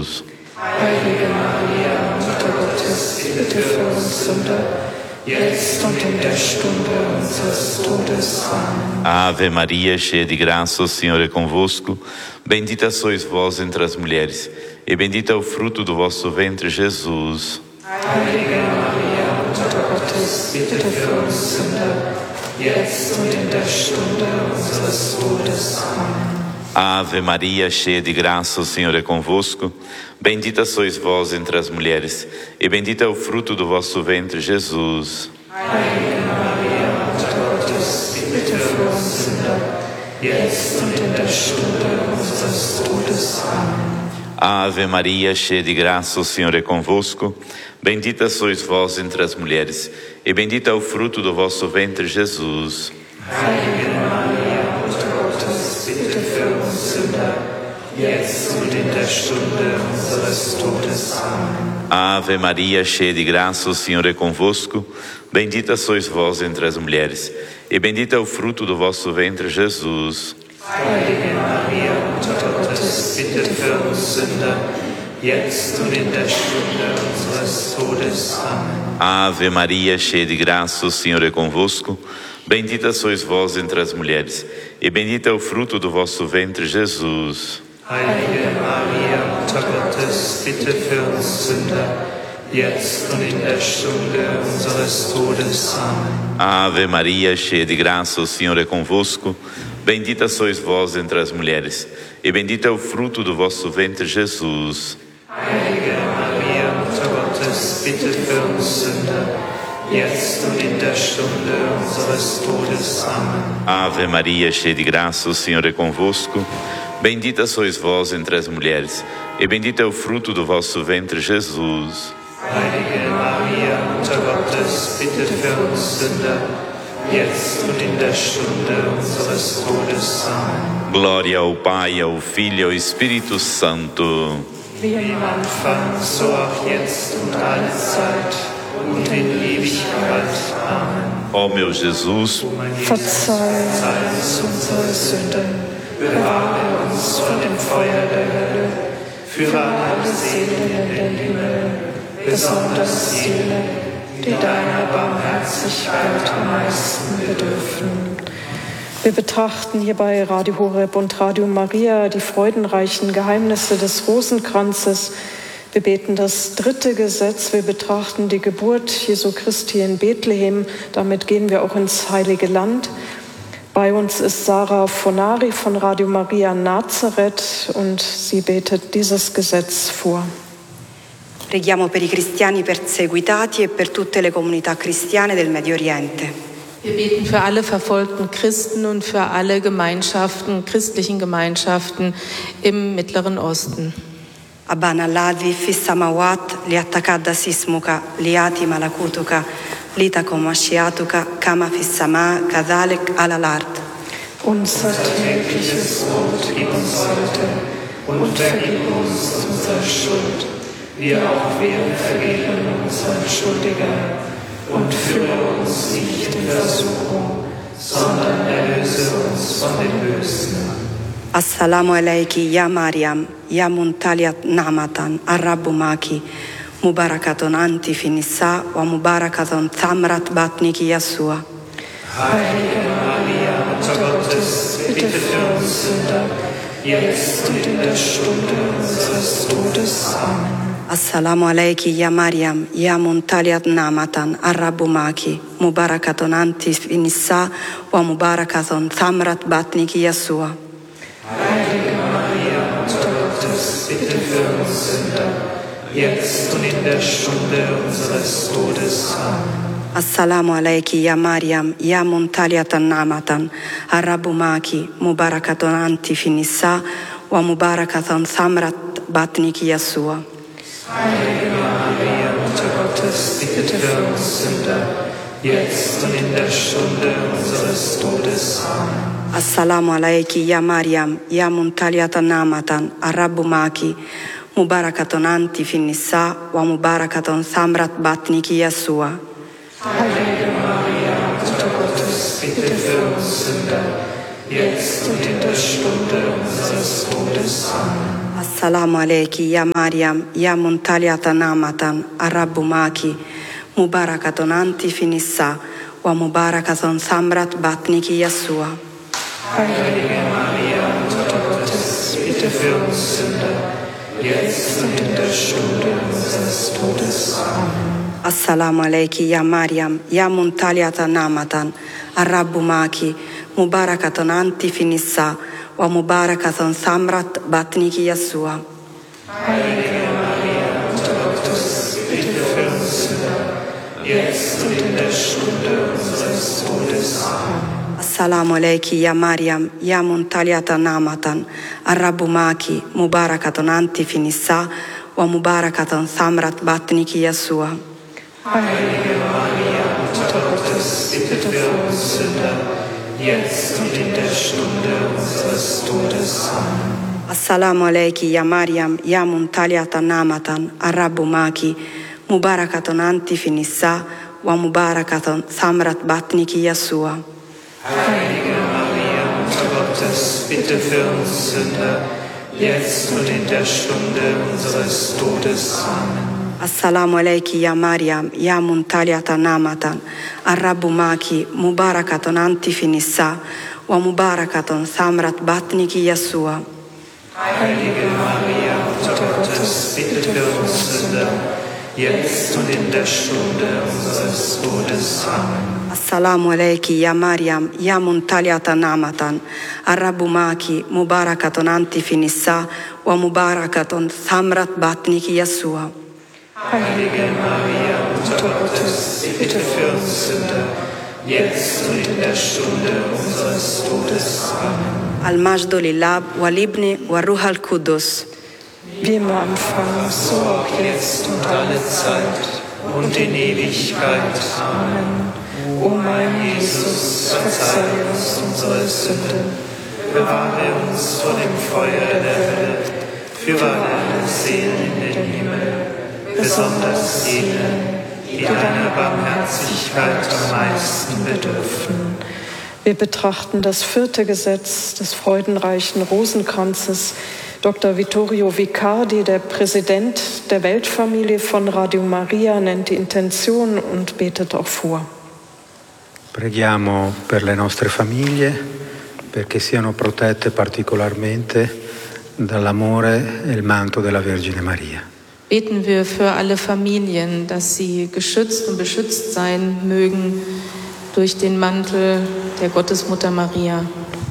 Jesus. Heilige Maria, Mutter Gottes, bitte für uns Sünder, jetzt und in der Stunde unseres Todes. Amen. Ave Maria, cheia de graça, o Senhor é convosco. Bendita sois vós entre as mulheres, e bendito é o fruto do vosso ventre, Jesus. Heilige Maria, Mutter Gottes, bitte für uns Sünder, jetzt und in der Stunde unseres Todes. Amen. Ave Maria, cheia de graça, o Senhor é convosco. Bendita sois vós entre as mulheres, e bendito é o fruto do vosso ventre, Jesus. Heilige Maria, Mutter Gottes, bitte für uns Sünder, jetzt und in der Stunde unseres Todes. Amen. Ave Maria, cheia de graça, o Senhor é convosco. Bendita sois vós entre as mulheres, e bendito é o fruto do vosso ventre, Jesus. Heilige Maria, Mutter Gottes, bitte für uns Sünder, jetzt und in der Stunde unseres Todes. Amen. Ave Maria, cheia de graça, o Senhor é convosco. Bendita sois vós entre as mulheres, e bendito é o fruto do vosso ventre, Jesus. Heilige Maria, Mutter Gottes, bitte für uns Sünder, jetzt und in der Stunde unseres Todes. Amen. Ave Maria, cheia de graça, o Senhor é convosco. Bendita sois vós entre as mulheres, e bendito é o fruto do vosso ventre, Jesus. Heilige Maria, Mutter Gottes, bitte für uns Sünder, jetzt und in der Stunde unseres Todes. Amen. Ave Maria, cheia de graça, o Senhor é convosco. Bendita sois vós entre as mulheres, e bendito é o fruto do vosso ventre, Jesus. Heilige Maria, Mutter Gottes, bitte für uns Sünder, jetzt und in der Stunde unseres Todes. Amen. Ave Maria, cheia de graça, o Senhor é convosco. Bendita sois vós entre as mulheres, e bendito é o fruto do vosso ventre, Jesus. Heilige Maria, Mutter Gottes, bitte für uns Sünder, jetzt und in der Stunde unseres Todes. Amen. Glória ao Pai, ao Filho e ao Espírito Santo. Wie im Anfang, so auch jetzt und alle Zeit und in Ewigkeit. Amen. Ó meu Jesus, Verzeih uns unsere Sünden, bewahre uns von dem Feuer der Hölle, führe alle Seelen in den Himmel, besonders jene, die deiner Barmherzigkeit am meisten bedürfen. Wir betrachten hier bei Radio Horeb und Radio Maria die freudenreichen Geheimnisse des Rosenkranzes. Wir beten das 3. Gesetz, wir betrachten die Geburt Jesu Christi in Bethlehem. Damit gehen wir auch ins Heilige Land. Bei uns ist Sarah Fonari von Radio Maria Nazareth und sie betet dieses Gesetz vor. Preghiamo per i cristiani perseguitati e per tutte le comunità cristiane del Medio Oriente. Wir beten für alle verfolgten Christen und für alle Gemeinschaften, christlichen Gemeinschaften im Mittleren Osten. Abana alladhi fi samawat liattakadda sismuka liati malakutuka litakum mashiatuka kama fi sama kadhalik ala al-ard. Unser tägliches Brot gib uns heute und vergib uns unsere Schuld, wie auch wir vergeben unseren Schuldigern. Und führe uns nicht in Versuchung, sondern erlöse uns von dem Bösen. Assalamu alayki ya Maryam, ya muntaliat na'matan, ar-Rabbu maki, mubarakatun anti fi nisa wa mubarakatun thamrat batniki Yasua. Heilige Maria, Mutter Gottes, bitte für uns Sünder, jetzt und in der Stunde unseres Todes. Amen. Assalamu alayki ya Maryam, ya muntaliat na'matan, ar-Rabbu maki, mubarakatun anti fi nisa wa mubarakatun thamrat batniki Yasua. Heilige Maria, Mutter Gottes, bitte für uns Sünder, jetzt und in der Stunde unseres Todes. Amen. Assalamu alayki ya Maryam, ya muntaliat na'matan, ar-Rabbu maki, mubarakatun anti fi nisa wa mubarakatun thamrat batniki Yasua. Heilige Maria, Mutter Gottes, bitte für uns Sünder, jetzt und in der Stunde unseres Todes. Amen. Assalamu alayki ya Maryam, ya muntaliat na'matan, ar-Rabbu maki, mubarakatun anti fi nisa wa mubarakatun thamrat batniki Yasua. Heilige Maria, Mutter Gottes, bitte für uns Sünder, jetzt und in der Stunde unseres Todes. Amen. Assalamu alayki ya Maryam, ya muntaliatan amatan, Rabbu maki, mubarakatun anti finissa, wa mubarakatun samrat batniki Yeshua. Heilige Maria, Mutter Gottes, bitte für uns Sünder, jetzt und in der Stunde unseres Todes. Amen. Assalamu alayki ya Maryam, ya muntaliatan amatan, Rabbu maki, mubarakatun anti finissa, wa mubarakatun samrat batniki Yeshua. Heilige Maria, Mutter Gottes, bitte für uns Sünder, jetzt und in der Stunde unseres Todes. Amen. Assalamu alayki ya Maryam, ya muntaliatan amatan, Rabbu maki, mubarakatun anti finissa, wa mubarakatun samrat batniki Yeshua. Heilige Maria, Mutter Gottes, bitte für uns Sünder, jetzt und in der Stunde unseres Todes. Amen. Assalamu alayki ya Maryam, ya muntaliatan amatan, Rabbu maki, mubarakatun anti finissa, wa mubarakatun samrat batniki Yeshua. Heilige Maria, Mutter Gottes, bitte für uns Sünder, jetzt und in der Stunde unseres Todes. Amen. Assalamu alayki ya Maryam, ya muntaliatan amatan, Rabbu maki, mubarakatun anti finissa, wa mubarakatun samrat batniki Yeshua. Heilige Maria, Mutter Gottes, bitte für uns Sünder, jetzt und in der Stunde unseres Todes. Amen. Assalamu alayki ya Maryam, ya muntaliatan amatan, Rabbu maki, mubarakatun anti finissa, wa mubarakatun samrat batniki Yeshua. Heilige Maria, Mutter Gottes, bitte für uns Sünder, jetzt und in der Stunde unseres Todes. Amen. Al-Majdu lil'Ab, wal-Ibni, wal-Ruh al-Qudus. Wie im Anfang, so auch jetzt und alle Zeit und in Ewigkeit. Amen. O mein Jesus, verzeih uns unsere Sünden, bewahre uns vor dem Feuer der Hölle, führe alle Seelen in den Himmel, besonders jene, die deiner Barmherzigkeit am meisten bedürfen. Wir betrachten das 4. Gesetz des freudenreichen Rosenkranzes. Dr. Vittorio Vicardi, der Präsident der Weltfamilie von Radio Maria, nennt die Intention und betet auch vor. Preghiamo per le nostre famiglie, perché siano protette particolarmente dall'amore e il manto della Vergine Maria. Beten wir für alle Familien, dass sie geschützt und beschützt sein mögen durch den Mantel der Gottesmutter Maria.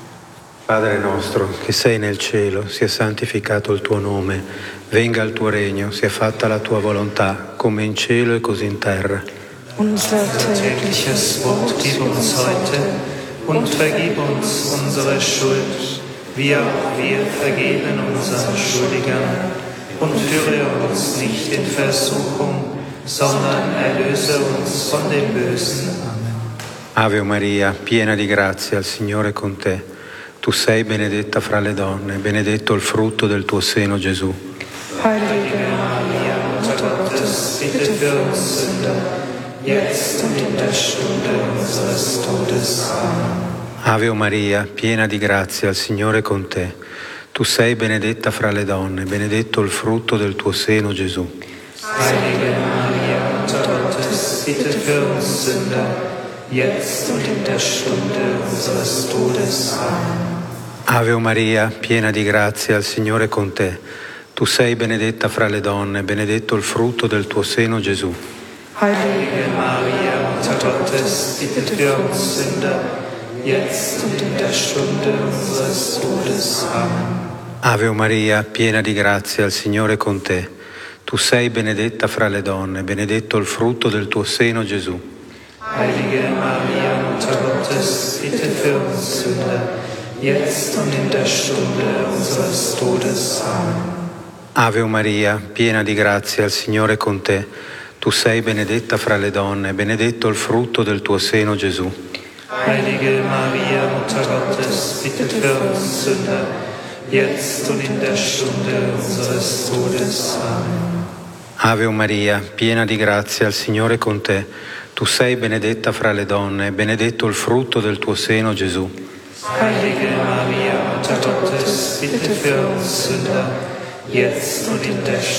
Padre nostro, che sei nel cielo, sia santificato il tuo nome, venga il tuo regno, sia fatta la tua volontà, come in cielo e così in terra. Unser tägliches Brot gib uns heute und vergib uns unsere Schuld, wie auch wir vergeben unseren Schuldigern. Und führe uns nicht in Versuchung, sondern erlöse uns von dem Bösen. Ave Maria, piena di grazia, il Signore è con te. Tu sei benedetta fra le donne, benedetto il frutto del tuo seno, Gesù. Heilige Maria, Mutter Gottes, bitte für uns Sünder, jetzt und in der Stunde unseres Todes. Amen. Ave Maria, piena di grazia, il Signore è con te. Tu sei benedetta fra le donne, benedetto il frutto del tuo seno, Gesù. Heilige Maria, Mutter Gottes, bitte für uns Sünder, jetzt und in der Stunde unseres Todes. Amen. Ave Maria, piena di grazia, il Signore è con te. Tu sei benedetta fra le donne, benedetto il frutto del tuo seno, Gesù. Heilige Maria, Mutter Gottes, bitte für uns Sünder, jetzt und in der Stunde unseres Todes. Amen. Ave Maria, piena di grazia, il Signore è con te. Tu sei benedetta fra le donne, benedetto il frutto del tuo seno, Gesù. Heilige Maria, Mutter Gottes, bitte für uns Sünder, jetzt und in der Stunde unseres Todes. Amen. Ave Maria, piena di grazia, il Signore è con te. Tu sei benedetta fra le donne, benedetto il frutto del tuo seno, Gesù. Heilige Maria, Mutter Gottes, bitte für uns Sünder, jetzt und in der Stunde unseres Todes. Amen. Ave Maria, piena di grazia, il Signore è con te. Tu sei benedetta fra le donne, benedetto il frutto del tuo seno, Gesù. Heilige Maria, Mutter Gottes, bitte für uns Sünder, jetzt und in der